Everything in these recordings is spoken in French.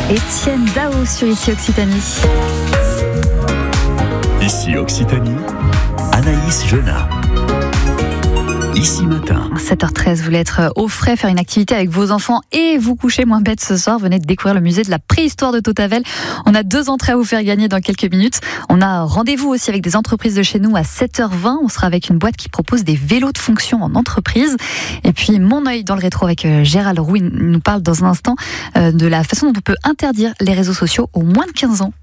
Étienne Dao sur Ici Occitanie. Ici Occitanie, Anaïs Genat. Ici matin. 7h13, vous voulez être au frais, faire une activité avec vos enfants et vous coucher moins bête ce soir. Venez de découvrir le musée de la préhistoire de Tautavel. On a 2 entrées à vous faire gagner dans quelques minutes. On a rendez-vous aussi avec des entreprises de chez nous à 7h20. On sera avec une boîte qui propose des vélos de fonction en entreprise. Et puis mon œil dans le rétro avec Gérald Roux. Il nous parle dans un instant de la façon dont on peut interdire les réseaux sociaux aux moins de 15 ans.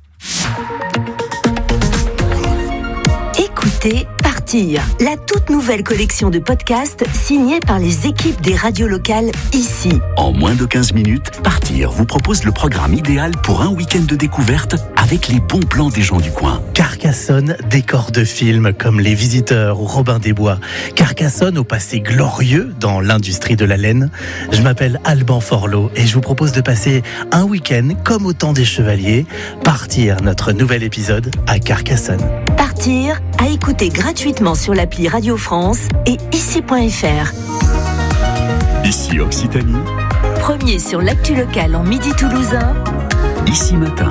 Écoutez Partir, la toute nouvelle collection de podcasts signée par les équipes des radios locales ici. En moins de 15 minutes, Partir vous propose le programme idéal pour un week-end de découverte avec les bons plans des gens du coin. Carcassonne, décor de films comme Les Visiteurs ou Robin des Bois. Carcassonne au passé glorieux dans l'industrie de la laine. Je m'appelle Alban Forlot et je vous propose de passer un week-end comme au temps des chevaliers. Partir, notre nouvel épisode à Carcassonne. Partir, à écouter gratuitement sur l'appli Radio France et ici.fr. Ici Occitanie, Premier sur l'actu locale en midi toulousain. Ici matin.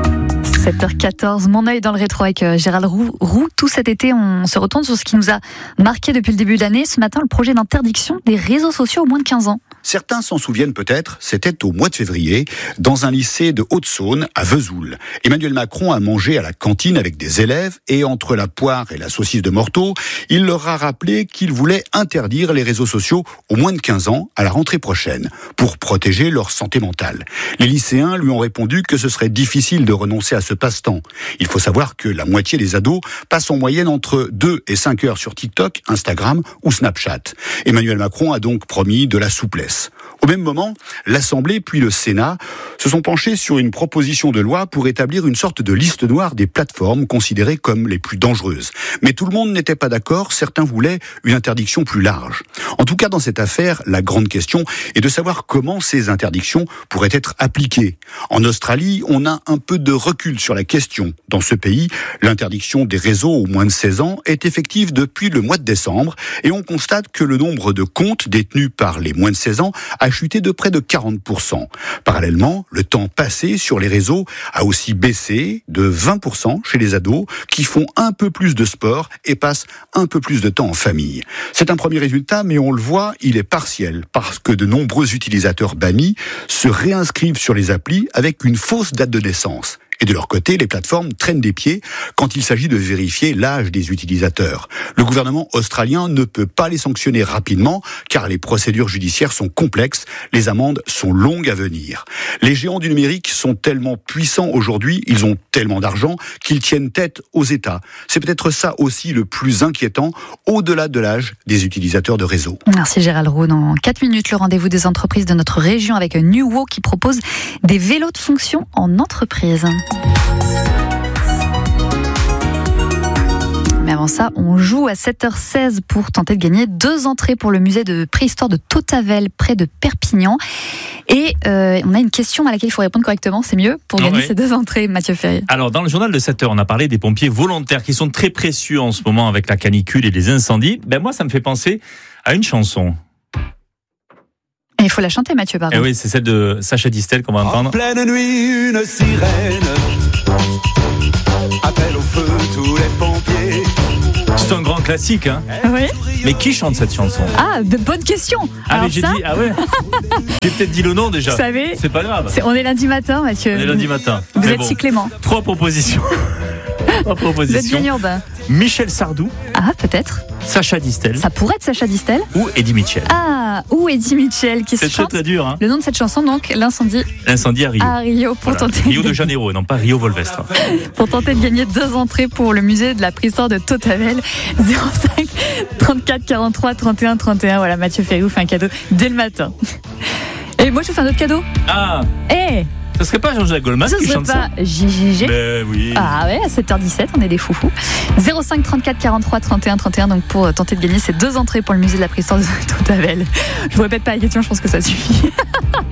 7h14, mon œil dans le rétro avec Gérald Roux. Tout cet été, on se retourne sur ce qui nous a marqué depuis le début de l'année. Ce matin, le projet d'interdiction des réseaux sociaux aux moins de 15 ans. Certains s'en souviennent peut-être, c'était au mois de février, dans un lycée de Haute-Saône, à Vesoul. Emmanuel Macron a mangé à la cantine avec des élèves et entre la poire et la saucisse de Morteau, il leur a rappelé qu'il voulait interdire les réseaux sociaux aux moins de 15 ans à la rentrée prochaine, pour protéger leur santé mentale. Les lycéens lui ont répondu que ce serait difficile de renoncer à ce passe-temps. Il faut savoir que la moitié des ados passent en moyenne entre 2 et 5 heures sur TikTok, Instagram ou Snapchat. Emmanuel Macron a donc promis de la souplesse. Au même moment, l'Assemblée puis le Sénat se sont penchés sur une proposition de loi pour établir une sorte de liste noire des plateformes considérées comme les plus dangereuses. Mais tout le monde n'était pas d'accord, certains voulaient une interdiction plus large. En tout cas, dans cette affaire, la grande question est de savoir comment ces interdictions pourraient être appliquées. En Australie, on a un peu de recul sur la question. Dans ce pays, l'interdiction des réseaux aux moins de 16 ans est effective depuis le mois de décembre et on constate que le nombre de comptes détenus par les moins de 16 ans a chuté de près de 40%. Parallèlement, le temps passé sur les réseaux a aussi baissé de 20% chez les ados qui font un peu plus de sport et passent un peu plus de temps en famille. C'est un premier résultat, mais on le voit, il est partiel parce que de nombreux utilisateurs bannis se réinscrivent sur les applis avec une fausse date de naissance. Et de leur côté, les plateformes traînent des pieds quand il s'agit de vérifier l'âge des utilisateurs. Le gouvernement australien ne peut pas les sanctionner rapidement car les procédures judiciaires sont complexes, les amendes sont longues à venir. Les géants du numérique sont tellement puissants aujourd'hui, ils ont tellement d'argent qu'ils tiennent tête aux États. C'est peut-être ça aussi le plus inquiétant, au-delà de l'âge des utilisateurs de réseau. Merci Gérald Roux. Dans 4 minutes, le rendez-vous des entreprises de notre région avec Nuwo qui propose des vélos de fonction en entreprise. Mais avant ça, on joue à 7h16 pour tenter de gagner 2 entrées pour le musée de préhistoire de Tautavel, près de Perpignan. Et on a une question à laquelle il faut répondre correctement, c'est mieux, pour gagner ces 2 entrées, Mathieu Ferrier. Alors, dans le journal de 7h, on a parlé des pompiers volontaires qui sont très précieux en ce moment avec la canicule et les incendies. Ben moi, ça me fait penser à une chanson. Et il faut la chanter, Mathieu, pardon. Et oui, c'est celle de Sacha Distel qu'on va entendre. En pleine nuit, une sirène appelle au feu tous les pompiers. C'est un grand classique, hein. Oui. Mais qui chante cette chanson ? Ah, bonne question. Ah, alors mais j'ai ça, dit, ah ouais. J'ai peut-être dit le nom déjà. Vous savez, c'est pas grave. On est lundi matin, Mathieu. On est lundi matin. Vous Mais êtes si clément. 3 propositions. 3 Vous êtes propositions. bien urbain. Michel Sardou, Ah, peut-être. Sacha Distel Ça pourrait être Sacha Distel. ou Eddie Mitchell. Ah, ou Eddie Mitchell qui se C'est très chante. très dur, hein. Le nom de cette chanson, donc, l'incendie L'incendie à Rio. à Rio pour Voilà. tenter. Rio de Janeiro, non pas Rio Volvestre. Pour tenter de gagner 2 entrées pour le musée de la préhistoire de Tautavel. 05 34 43 31 31. Voilà, Mathieu Ferrier vous fait un cadeau dès le matin. Et moi, je vous fais un autre cadeau. Ah, Eh, ça serait pas Jean-Jacques Goldman ce qui serait chante pas ça? JJG. Ben oui. Ah ouais, à 7h17, on est des foufous. 05 34 43 31 31, donc pour tenter de gagner ces 2 entrées pour le musée de la préhistoire de Tautavel. Je vous répète pas la question, je pense que ça suffit.